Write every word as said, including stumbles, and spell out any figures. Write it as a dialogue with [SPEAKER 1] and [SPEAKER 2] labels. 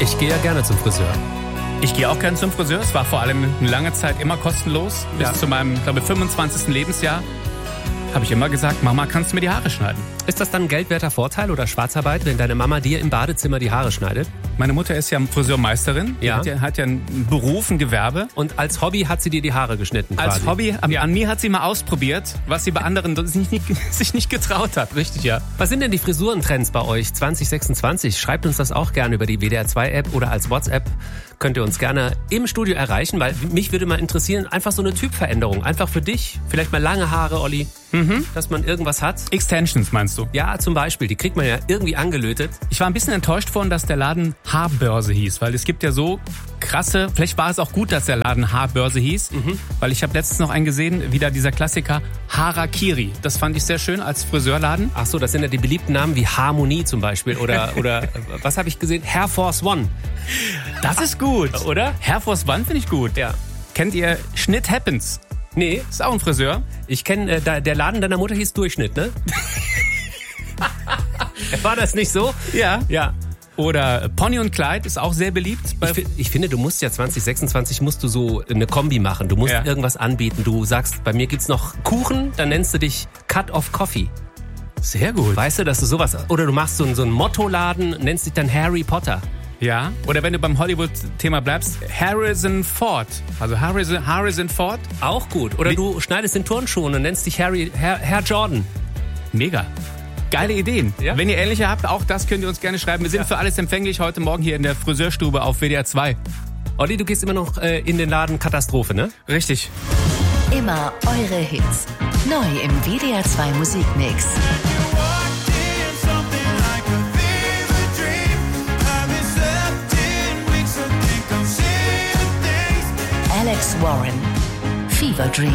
[SPEAKER 1] Ich gehe ja gerne zum Friseur.
[SPEAKER 2] Ich gehe auch gerne zum Friseur. Es war vor allem eine lange Zeit immer kostenlos. Bis
[SPEAKER 1] Ja.
[SPEAKER 2] zu meinem, glaube ich, fünfundzwanzigsten Lebensjahr habe ich immer gesagt, Mama, kannst du mir die Haare schneiden?
[SPEAKER 1] Ist das dann ein geldwerter Vorteil oder Schwarzarbeit, wenn deine Mama dir im Badezimmer die Haare schneidet?
[SPEAKER 2] Meine Mutter ist ja Friseurmeisterin. Die
[SPEAKER 1] Ja.
[SPEAKER 2] Hat ja, hat ja einen Beruf, ein Gewerbe.
[SPEAKER 1] Und als Hobby hat sie dir die Haare geschnitten
[SPEAKER 2] Als
[SPEAKER 1] quasi.
[SPEAKER 2] Hobby, an, an mir hat sie mal ausprobiert, was sie bei anderen sich nicht, sich nicht getraut hat. Richtig, ja.
[SPEAKER 1] Was sind denn die Frisurentrends bei euch zwanzig sechsundzwanzig? Schreibt uns das auch gerne über die W D R zwei App oder als WhatsApp. Könnt ihr uns gerne im Studio erreichen, weil mich würde mal interessieren, einfach so eine Typveränderung. Einfach für dich. Vielleicht mal lange Haare, Olli. Mhm. Dass man irgendwas hat.
[SPEAKER 2] Extensions meinst du?
[SPEAKER 1] Ja, zum Beispiel. Die kriegt man ja irgendwie angelötet.
[SPEAKER 2] Ich war ein bisschen enttäuscht von, dass der Laden Haarbörse hieß, weil es gibt ja so krasse, vielleicht war es auch gut, dass der Laden Haarbörse hieß, mhm. weil ich habe letztens noch einen gesehen, wieder dieser Klassiker Harakiri. Das fand ich sehr schön als Friseurladen.
[SPEAKER 1] Ach so, das sind ja die beliebten Namen wie Harmonie zum Beispiel oder, oder was habe ich gesehen? Air Force One.
[SPEAKER 2] Das ist gut.
[SPEAKER 1] Oder?
[SPEAKER 2] Air Force One finde ich gut.
[SPEAKER 1] Ja.
[SPEAKER 2] Kennt ihr Schnitt Happens?
[SPEAKER 1] Nee,
[SPEAKER 2] Ist auch ein Friseur.
[SPEAKER 1] ich kenne, äh, da- der Laden deiner Mutter hieß Durchschnitt, ne? War das nicht so?
[SPEAKER 2] Ja.
[SPEAKER 1] Ja.
[SPEAKER 2] Oder Pony und Clyde ist auch sehr beliebt. Bei
[SPEAKER 1] Ich, fi- ich finde, du musst ja zwanzig sechsundzwanzig musst du so eine Kombi machen. Du musst
[SPEAKER 2] Ja.
[SPEAKER 1] irgendwas anbieten. Du sagst, bei mir gibt's noch Kuchen, dann nennst du dich Cut of Coffee.
[SPEAKER 2] sehr gut.
[SPEAKER 1] Weißt du, dass du sowas... Oder du machst so, einen- so einen Mottoladen, nennst dich dann Harry Potter.
[SPEAKER 2] Ja. Oder wenn du beim Hollywood-Thema bleibst, Harrison Ford. Also Harrison, Harrison Ford.
[SPEAKER 1] Auch gut. Oder
[SPEAKER 2] Wie-
[SPEAKER 1] du schneidest den Turnschuhen und nennst dich Harry, Herr, Herr Jordan.
[SPEAKER 2] Mega. Geile Ideen.
[SPEAKER 1] Ja.
[SPEAKER 2] Wenn ihr ähnliche habt, auch das könnt ihr uns gerne schreiben. Wir sind
[SPEAKER 1] Ja.
[SPEAKER 2] für alles empfänglich heute Morgen hier in der Friseurstube auf W D R zwei.
[SPEAKER 1] Olli, du gehst immer noch äh, in den Laden Katastrophe, ne?
[SPEAKER 2] Richtig.
[SPEAKER 3] Immer eure Hits. Neu im W D R zwei Musikmix. Alex Warren. Fever Dream.